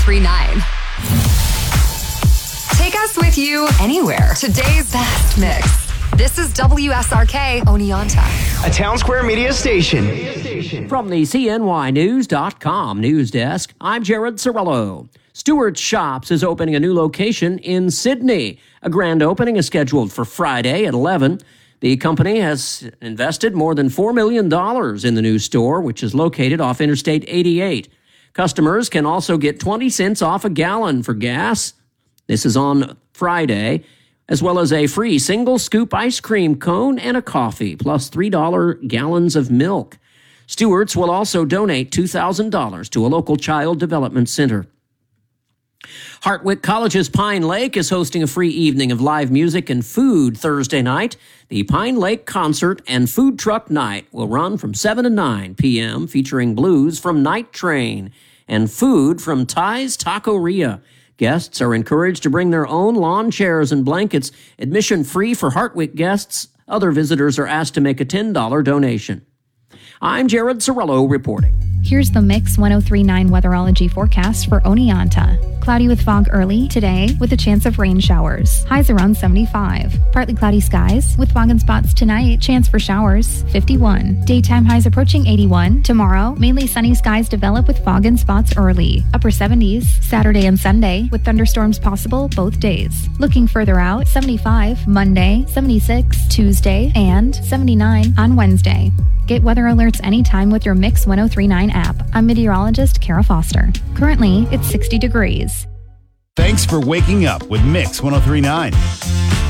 1039. Take us with you anywhere. Today's best mix. This is WSRK Oneonta, a Town Square Media station. From the CNYnews.com news desk, I'm Jared Cirillo. Stewart's Shops is opening a new location in Sydney. A grand opening is scheduled for Friday at 11. The company has invested more than $4 million in the new store, which is located off Interstate 88. Customers can also get 20 cents off a gallon for gas. This is on Friday, as well as a free single scoop ice cream cone and a coffee, plus $3 gallons of milk. Stewart's will also donate $2,000 to a local child development center. Hartwick College's Pine Lake is hosting a free evening of live music and food Thursday night. The Pine Lake Concert and Food Truck Night will run from 7 to 9 p.m., featuring blues from Night Train and food from Ty's Taqueria. Guests are encouraged to bring their own lawn chairs and blankets. Admission free for Hartwick guests. Other visitors are asked to make a $10 donation. I'm Jared Cirillo reporting. Here's the Mix 1039 weatherology forecast for Oneonta. Cloudy with fog early today with a chance of rain showers. Highs around 75. Partly cloudy skies with fog in spots tonight. Chance for showers 51. Daytime highs approaching 81. Tomorrow, mainly sunny skies develop with fog in spots early. Upper 70s Saturday and Sunday with thunderstorms possible both days. Looking further out, 75 Monday, 76 Tuesday, and 79 on Wednesday. Get weather alerts anytime with your Mix 1039 app. I'm meteorologist Kara Foster. Currently, it's 60 degrees. Thanks for waking up with Mix 1039.